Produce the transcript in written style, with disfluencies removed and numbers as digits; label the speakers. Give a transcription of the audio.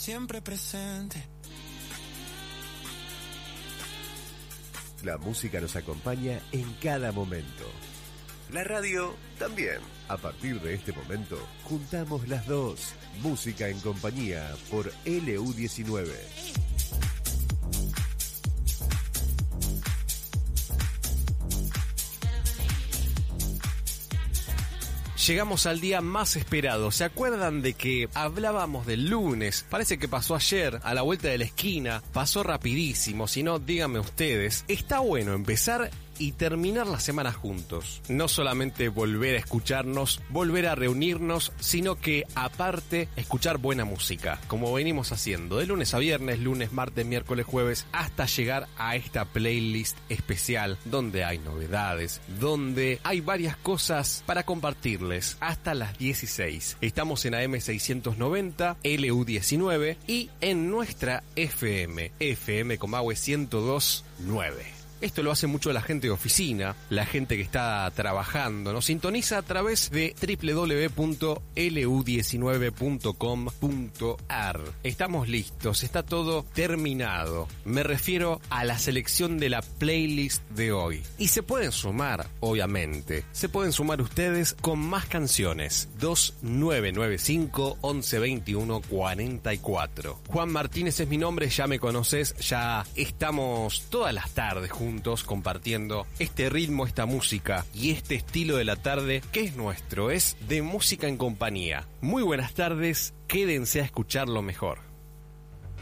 Speaker 1: siempre presente.
Speaker 2: La música nos acompaña en cada momento. La radio también. A partir de este momento, juntamos las dos. Música en compañía por LU19.
Speaker 3: Llegamos al día más esperado. ¿Se acuerdan de que hablábamos del lunes? Parece que pasó ayer, a la vuelta de la esquina. Pasó rapidísimo. Si no, díganme ustedes. Está bueno empezar y terminar la semana juntos. No solamente volver a escucharnos, volver a reunirnos, sino que aparte escuchar buena música, como venimos haciendo de lunes a viernes, lunes, martes, miércoles, jueves, hasta llegar a esta playlist especial donde hay novedades, donde hay varias cosas para compartirles hasta las 16. Estamos en AM 690, LU19 y en nuestra FM Comahue 102.9. Esto lo hace mucho la gente de oficina, la gente que está trabajando. Nos sintoniza a través de www.lu19.com.ar. Estamos listos, está todo terminado. Me refiero a la selección de la playlist de hoy. Y se pueden sumar, obviamente. Se pueden sumar ustedes con más canciones. 2995 1121 44. Juan Martínez es mi nombre, ya me conoces, ya estamos todas las tardes juntos compartiendo este ritmo, esta música y este estilo de la tarde que es nuestro, es de música en compañía. Muy buenas tardes, quédense a escuchar lo mejor.